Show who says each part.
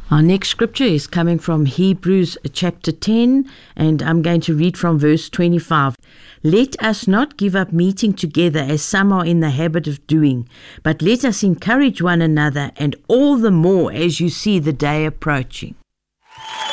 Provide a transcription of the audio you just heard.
Speaker 1: Our next scripture is coming from Hebrews chapter 10, and I'm going to read from verse 25. Let us not give up meeting together as some are in the habit of doing, but let us encourage one another, and all the more as you see the day approaching.